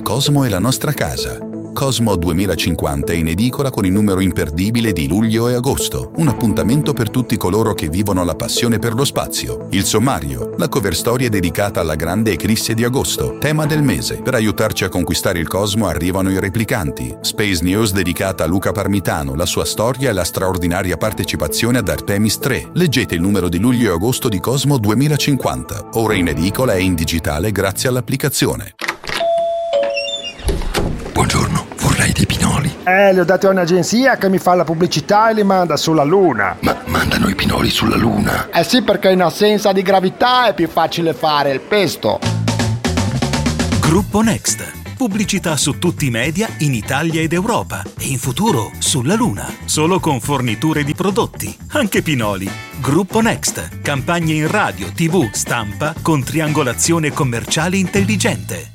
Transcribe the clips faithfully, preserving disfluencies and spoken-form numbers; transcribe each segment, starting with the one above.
Cosmo è la nostra casa. Cosmo duemilacinquanta è in edicola con il numero imperdibile di luglio e agosto, un appuntamento per tutti coloro che vivono la passione per lo spazio. Il sommario, la cover story è dedicata alla grande eclisse di agosto, tema del mese. Per aiutarci a conquistare il cosmo arrivano i replicanti. Space News dedicata a Luca Parmitano, la sua storia e la straordinaria partecipazione ad Artemis tre. Leggete il numero di luglio e agosto di Cosmo duemilacinquanta, ora in edicola e in digitale grazie all'applicazione. Buongiorno, vorrei dei pinoli. Eh, li ho dati a un'agenzia che mi fa la pubblicità e li manda sulla Luna. Ma mandano i pinoli sulla Luna? Eh sì, perché in assenza di gravità è più facile fare il pesto. Gruppo Next. Pubblicità su tutti i media in Italia ed Europa e in futuro sulla Luna. Solo con forniture di prodotti, anche pinoli. Gruppo Next. Campagne in radio, tivù, stampa con triangolazione commerciale intelligente.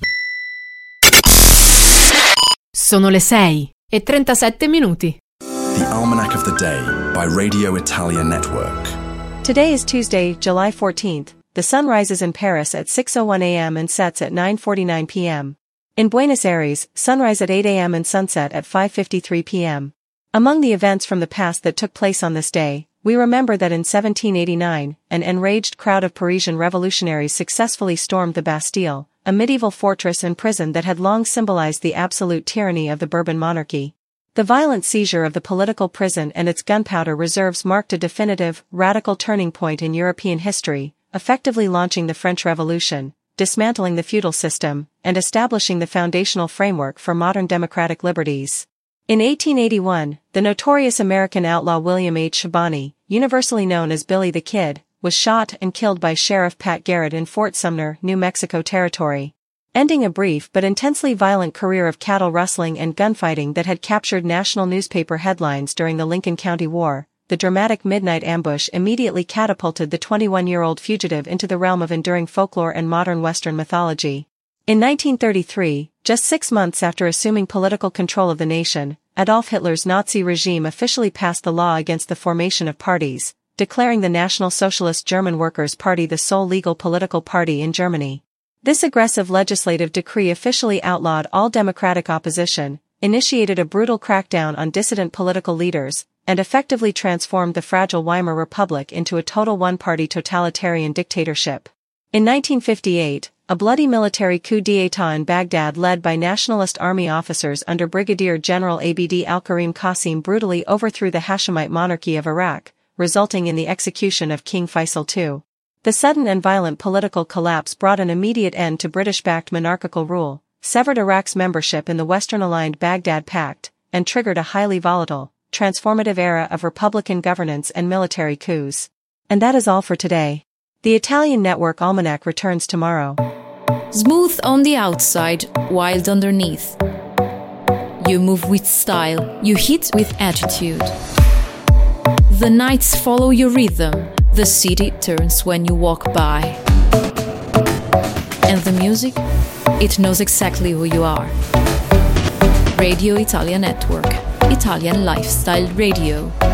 Sono le sei e trentasette minuti. The Almanac of the Day by Radio Italia Network. Today is Tuesday, July fourteenth. The sun rises in Paris at six oh one a.m. and sets at nine forty-nine p.m. In Buenos Aires, sunrise at eight a.m. and sunset at five fifty-three p.m. Among the events from the past that took place on this day, we remember that in seventeen eighty-nine, an enraged crowd of Parisian revolutionaries successfully stormed the Bastille, a medieval fortress and prison that had long symbolized the absolute tyranny of the Bourbon monarchy. The violent seizure of the political prison and its gunpowder reserves marked a definitive, radical turning point in European history, effectively launching the French Revolution, dismantling the feudal system, and establishing the foundational framework for modern democratic liberties. In eighteen eighty-one, the notorious American outlaw William H. Shabani, universally known as Billy the Kid, was shot and killed by Sheriff Pat Garrett in Fort Sumner, New Mexico Territory, ending a brief but intensely violent career of cattle rustling and gunfighting that had captured national newspaper headlines during the Lincoln County War. The dramatic midnight ambush immediately catapulted the twenty-one-year-old fugitive into the realm of enduring folklore and modern Western mythology. In nineteen thirty-three, just six months after assuming political control of the nation, Adolf Hitler's Nazi regime officially passed the law against the formation of parties, declaring the National Socialist German Workers' Party the sole legal political party in Germany. This aggressive legislative decree officially outlawed all democratic opposition, initiated a brutal crackdown on dissident political leaders, and effectively transformed the fragile Weimar Republic into a total one-party totalitarian dictatorship. In nineteen fifty-eight, a bloody military coup d'état in Baghdad led by Nationalist Army officers under Brigadier General Abd al-Karim Qasim brutally overthrew the Hashemite monarchy of Iraq, resulting in the execution of King Faisal the Second. The sudden and violent political collapse brought an immediate end to British-backed monarchical rule, severed Iraq's membership in the Western-aligned Baghdad Pact, and triggered a highly volatile, transformative era of Republican governance and military coups. And that is all for today. The Italian Network Almanac returns tomorrow. Smooth on the outside, wild underneath. You move with style, you hit with attitude. The nights follow your rhythm, the city turns when you walk by. And the music, it knows exactly who you are. Radio Italia Network, Italian Lifestyle Radio.